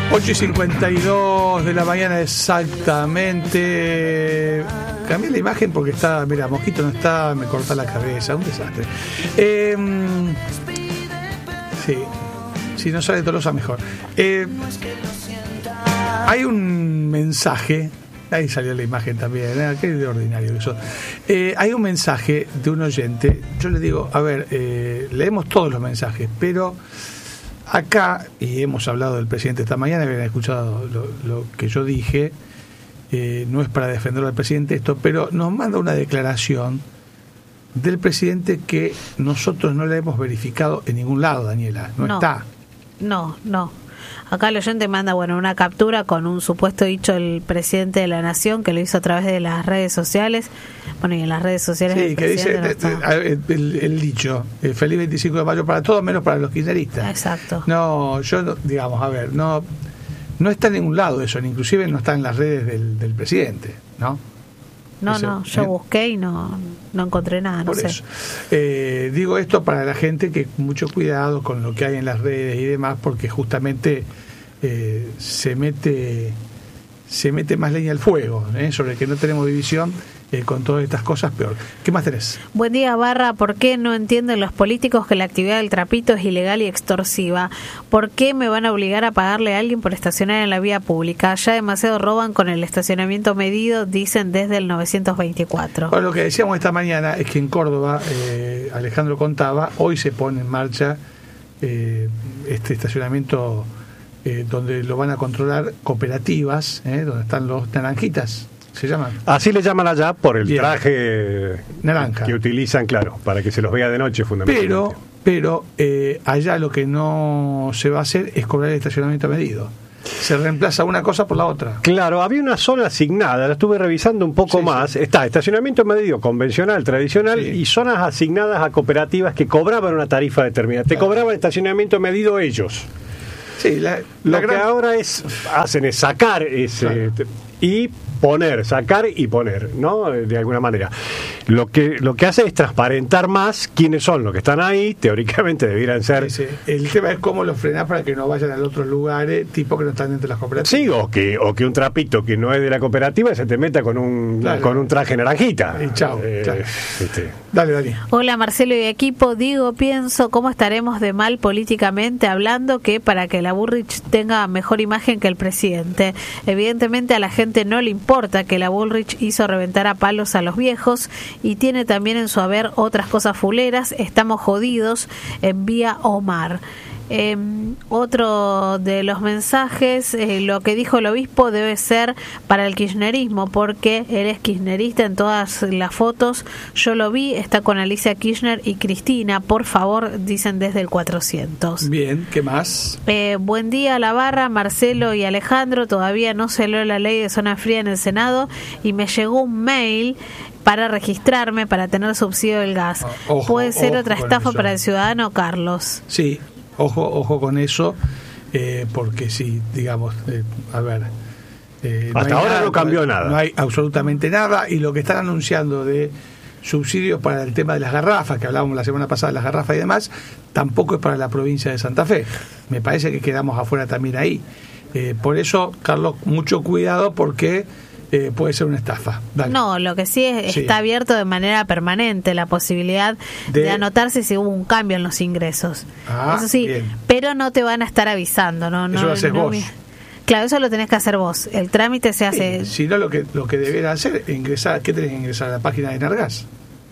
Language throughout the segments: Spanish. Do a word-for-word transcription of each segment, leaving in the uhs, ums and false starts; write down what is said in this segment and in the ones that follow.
ocho y cincuenta y dos de la mañana exactamente. Cambié la imagen porque está, mira, Mosquito no está, me corta la cabeza, un desastre. Eh, sí, si no sale Tolosa mejor. Eh, hay un mensaje, ahí salió la imagen también, ¿eh? Qué de ordinario eso. Eh, hay un mensaje de un oyente, yo le digo, a ver, eh, leemos todos los mensajes, pero acá, y hemos hablado del presidente esta mañana, habían escuchado lo, lo que yo dije, eh, no es para defender al presidente esto, pero nos manda una declaración del presidente que nosotros no la hemos verificado en ningún lado, Daniela, no, no está. No, no. Acá el oyente manda, bueno, una captura con un supuesto dicho del presidente de la Nación que lo hizo a través de las redes sociales. Bueno, y en las redes sociales sí, el que dice no está. el, el, el dicho, eh, feliz veinticinco de mayo para todos, menos para los kirchneristas. Exacto. No, yo, no, digamos, a ver, no no está en ningún lado eso, inclusive no está en las redes del, del presidente, ¿no? No, eso, no, yo ¿eh? busqué y no, no encontré nada, no Por sé. Eso. Eh, digo esto para la gente que mucho cuidado con lo que hay en las redes y demás, porque justamente eh, se mete se mete más leña al fuego, ¿eh? Sobre que no tenemos división. Eh, con todas estas cosas peor. ¿Qué más tenés? Buen día, Barra. ¿Por qué no entienden los políticos que la actividad del trapito es ilegal y extorsiva? ¿Por qué me van a obligar a pagarle a alguien por estacionar en la vía pública? Ya demasiado roban con el estacionamiento medido, dicen desde el novecientos veinticuatro. Bueno, lo que decíamos esta mañana es que en Córdoba, eh, Alejandro contaba, hoy se pone en marcha eh, este estacionamiento eh, donde lo van a controlar cooperativas, eh, donde están los naranjitas. ¿Se llaman? Así le llaman allá por el Bien. traje naranja que utilizan, claro, para que se los vea de noche fundamentalmente. Pero, pero eh, allá lo que no se va a hacer es cobrar el estacionamiento medido. Se reemplaza una cosa por la otra. Claro, había una zona asignada, la estuve revisando un poco Sí, más. sí. Está estacionamiento medido convencional, tradicional, Sí. y zonas asignadas a cooperativas que cobraban una tarifa determinada. Te Claro. cobraban estacionamiento medido ellos. Sí, la, Lo la que gran... ahora es hacen es sacar ese Claro. y poner, sacar y poner, ¿no? De alguna manera. Lo que lo que hace es transparentar más quiénes son los que están ahí, teóricamente debieran ser. Sí, sí. El tema es cómo los frenás para que no vayan a otros lugares, tipo que no están dentro de las cooperativas. Sí, o que, o que un trapito que no es de la cooperativa se te meta con un Claro. con un traje naranjita. Y chao, Eh, claro. este. Dale, Dani. Hola, Marcelo y equipo. Digo, pienso, ¿cómo estaremos de mal políticamente hablando que para que la Bullrich tenga mejor imagen que el presidente? Evidentemente a la gente no le importa que la Bullrich hizo reventar a palos a los viejos y tiene también en su haber otras cosas fuleras. Estamos jodidos, envía Omar. Eh, otro de los mensajes, eh, lo que dijo el obispo debe ser para el kirchnerismo, porque él es kirchnerista en todas las fotos, yo lo vi, está con Alicia Kirchner y Cristina, por favor, dicen desde el cuatrocientos. Bien, ¿qué más? Eh, buen día, La Barra, Marcelo y Alejandro, todavía no se leyó la ley de zona fría en el Senado y me llegó un mail para registrarme para tener subsidio del gas. Ojo, Puede ser ojo otra con estafa eso. para el ciudadano Carlos. Sí, ojo, ojo con eso, eh, porque sí, digamos, eh, a ver. Eh, Hasta hay ahora no cambió hay- nada. No hay absolutamente nada, y lo que están anunciando de subsidios para el tema de las garrafas, que hablábamos la semana pasada de las garrafas y demás, tampoco es para la provincia de Santa Fe. Me parece que quedamos afuera también ahí. Eh, por eso, Carlos, mucho cuidado porque eh, puede ser una estafa. Dale. No, lo que sí es Sí. está abierto de manera permanente la posibilidad de, De- anotarse si hubo un cambio en los ingresos. Ah, Eso sí, bien. pero no te van a estar avisando, ¿no? Eso no, lo haces no vos. mi- Claro, eso lo tenés que hacer vos. El trámite se hace... Sí, si no, lo que, lo que debiera hacer es ingresar. ¿Qué tenés que ingresar a la página de Nargas?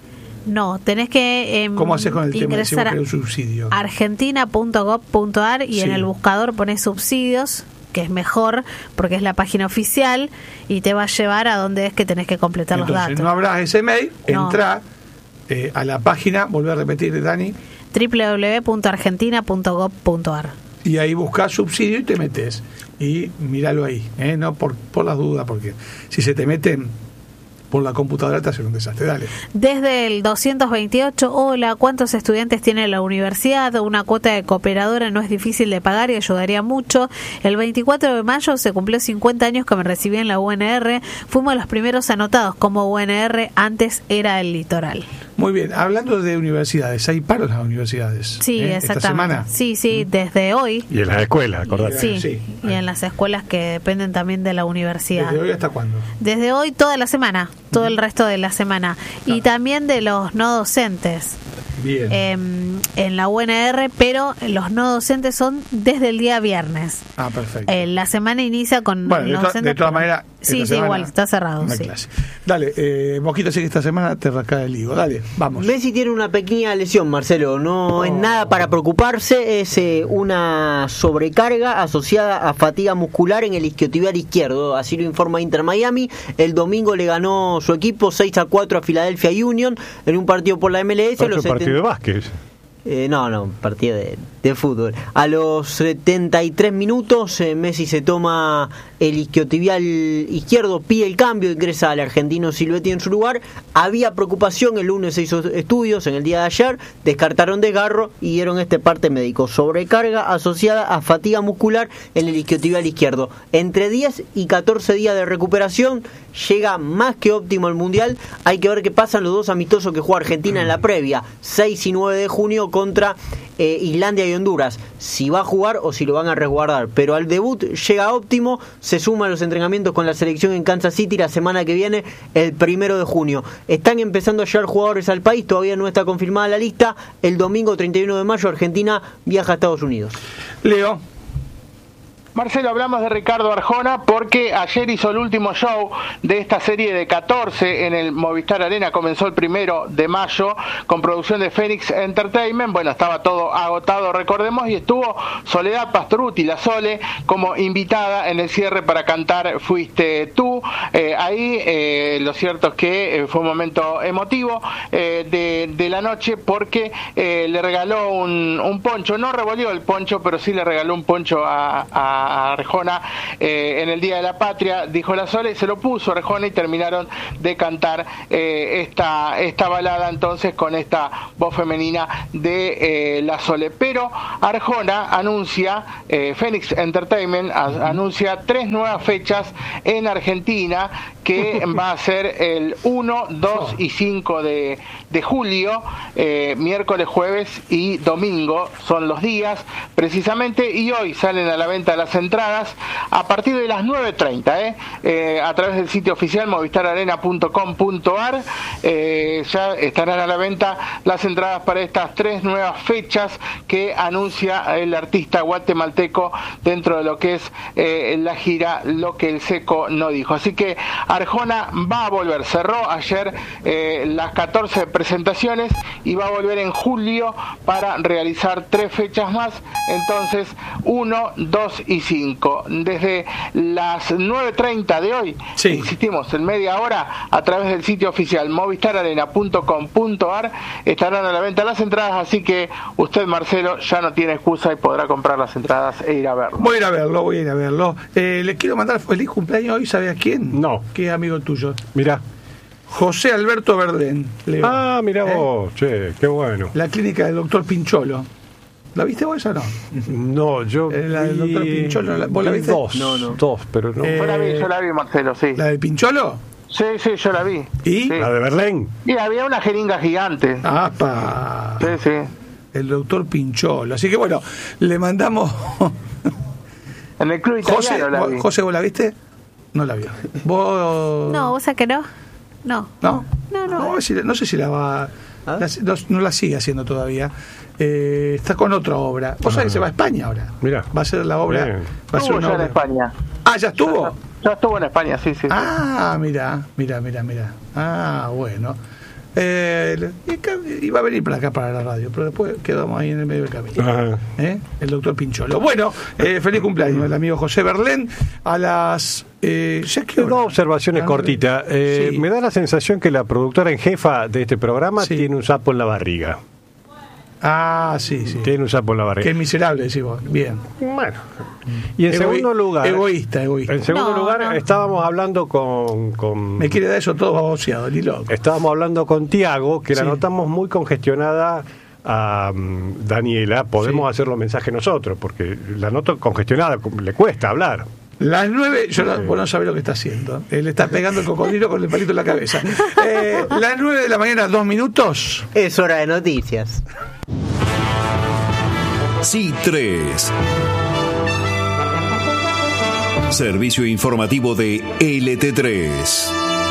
No, tenés que em, ¿Cómo haces con el tema de si vos ingresar a querés un subsidio? argentina punto gov punto ar y Sí. en el buscador pones subsidios, que es mejor porque es la página oficial y te va a llevar a donde es que tenés que completar los Entonces, datos. no abras ese mail, No. entra eh, a la página, volvé a repetir, Dani, doble u doble u doble u punto argentina punto gov punto ar. y ahí buscas subsidio y te metes. Y míralo ahí, ¿eh? No por, por las dudas, porque si se te meten por la computadora te hacen un desastre. Dale. Desde el doscientos veintiocho, hola, ¿cuántos estudiantes tiene la universidad? Una cuota de cooperadora no es difícil de pagar y ayudaría mucho. El veinticuatro de mayo se cumplió cincuenta años que me recibí en la U N R. Fuimos los primeros anotados como U N R, antes era el Litoral. Muy bien, hablando de universidades, ¿hay paros en las universidades? Sí, ¿eh? exactamente. ¿Esta semana? Sí, sí, desde hoy. Y en las escuelas, acordate. Sí, Sí. y en las escuelas que dependen también de la universidad. ¿Desde hoy hasta cuándo? Desde hoy toda la semana, todo el resto de la semana. Y también de los no docentes. Bien. Eh, en la U N R, pero los no docentes son desde el día viernes. ah, perfecto. Eh, la semana inicia con Bueno, de, los to- docentes, de todas pero- maneras... Sí, esta sí, semana igual, está cerrado. una Sí. clase. Dale, eh, Mosquito, sí que esta semana te rasca el higo. Dale, vamos. Messi tiene una pequeña lesión, Marcelo, no es nada para preocuparse, es eh, una sobrecarga asociada a fatiga muscular en el isquiotibial izquierdo, así lo informa Inter Miami. El domingo le ganó su equipo seis a cuatro a Philadelphia Union en un partido por la M L S. Otro Los partido seten- de básquet. Eh, no, no, partido de, de fútbol. A los setenta y tres minutos, eh, Messi se toma el isquiotibial izquierdo, pide el cambio, ingresa al argentino Silvetti en su lugar. Había preocupación, el lunes se hizo estudios en el día de ayer, descartaron desgarro y dieron este parte médico. Sobrecarga asociada a fatiga muscular en el isquiotibial izquierdo. Entre diez y catorce días de recuperación, llega más que óptimo al Mundial. Hay que ver qué pasan los dos amistosos que juega Argentina en la previa, seis y nueve de junio contra eh, Islandia y Honduras, si va a jugar o si lo van a resguardar, pero al debut llega óptimo, se suma a los entrenamientos con la selección en Kansas City la semana que viene, el primero de junio. Están empezando a llegar jugadores al país, todavía no está confirmada la lista. El domingo treinta y uno de mayo Argentina viaja a Estados Unidos. Leo. Marcelo, hablamos de Ricardo Arjona porque ayer hizo el último show de esta serie de catorce en el Movistar Arena. Comenzó el primero de mayo con producción de Phoenix Entertainment. Bueno, estaba todo agotado, recordemos, y estuvo Soledad Pastorutti, la Sole, como invitada en el cierre para cantar Fuiste Tú. Eh, ahí eh, lo cierto es que eh, fue un momento emotivo eh, de, de la noche porque eh, le regaló un, un poncho. No revolvió el poncho, pero sí le regaló un poncho a, a a Arjona eh, en el Día de la Patria, dijo la Sole, y se lo puso Arjona y terminaron de cantar eh, esta, esta balada entonces con esta voz femenina de eh, la Sole. Pero Arjona anuncia, eh, Phoenix Entertainment a, anuncia tres nuevas fechas en Argentina que va a ser el uno, dos y cinco de, de julio, eh, miércoles, jueves y domingo son los días precisamente, y hoy salen a la venta las entradas a partir de las nueve treinta, eh, eh, a través del sitio oficial movistar arena punto com punto ar, eh, ya estarán a la venta las entradas para estas tres nuevas fechas que anuncia el artista guatemalteco dentro de lo que es eh, la gira Lo que el Seco no dijo. Así que Arjona va a volver, cerró ayer eh, las catorce presentaciones y va a volver en julio para realizar tres fechas más, entonces uno, dos y cinco. Desde las nueve treinta de hoy, sí. insistimos, en media hora, a través del sitio oficial movistar arena punto com punto ar estarán a la venta las entradas, así que usted, Marcelo, ya no tiene excusa y podrá comprar las entradas e ir a verlo. Voy a ir a verlo, voy a ir a verlo. Eh, le quiero mandar feliz cumpleaños hoy, ¿sabe a quién? No. ¿Qué amigo tuyo? Mirá. José Alberto Verdén. Leo. Ah, mirá ¿Eh? vos, che, qué bueno. La clínica del doctor Pincholo. ¿La viste vos esa o no? No, yo Eh, la del vi- doctor Pincholo, ¿la- vos la vi viste? Dos, No, no. dos, pero no. Eh, Yo la vi, yo la vi, Marcelo, sí. ¿La del Pincholo? Sí, sí, yo la vi. ¿Y? Sí. La de Berlín. Y había una jeringa gigante. ¡Apa! Sí, sí. El doctor Pincholo. Así que bueno, le mandamos... En el club José, italiano la vos- vi. José, ¿vos la viste? No la vio. ¿Vos...? No, ¿vos sabés que no? No. ¿No? No, no. a ver si- no sé si la va... la- no, no la sigue haciendo todavía. Eh, está con otra obra. Vos sabés que se va a España ahora. Mirá. Va a ser la obra... Bien. Va a ser Estuvo una ya en obra. España. Ah, ¿ya estuvo? Ya estuvo en España, sí, sí. Ah, mira, mira, mira, mira. Ah, bueno. Eh, iba a venir para acá para la radio, pero después quedamos ahí en el medio del camino. Ajá. ¿Eh? El doctor Pincholo. Bueno, eh, feliz cumpleaños el amigo José Berlén. A las... Eh, ¿ya qué hora? Dos observaciones Ah, cortitas. Eh, sí. Me da la sensación que la productora en jefa de este programa Sí. tiene un sapo en la barriga. Ah, sí, sí. Tiene un sapo en la Qué barriga. miserable, decís vos. Bien. Bueno. Y en Egoi- segundo lugar... Egoísta, egoísta. En segundo No, lugar, no. estábamos hablando con... con Me quiere dar eso todo baboseado, ni loco. Estábamos hablando con Tiago, que Sí. la notamos muy congestionada a um, Daniela. Podemos Sí. hacer los mensajes nosotros, porque la noto congestionada, le cuesta hablar. Las nueve, yo no, vos no sabés lo que está haciendo. Él está pegando el cocodrilo con el palito en la cabeza. Eh, las nueve de la mañana, dos minutos. Es hora de noticias. C tres. Servicio informativo de L T tres.